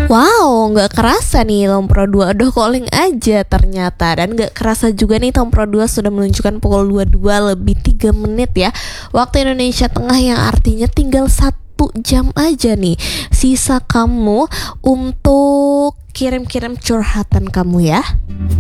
Wow, nggak kerasa nih Tom Pro 2 udah calling aja ternyata. Dan nggak kerasa juga nih Tom Pro 2 sudah menunjukkan pukul 22 lebih 3 menit ya, waktu Indonesia Tengah, yang artinya tinggal 1 jam aja nih sisa kamu untuk kirim-kirim curhatan kamu ya.